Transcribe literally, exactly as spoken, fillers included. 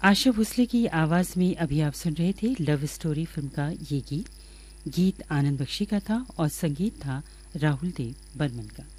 आशा भोसले की आवाज़ में अभी आप सुन रहे थे लव स्टोरी फिल्म का ये गीत। गीत आनंद बख्शी का था और संगीत था राहुल देव बर्मन का।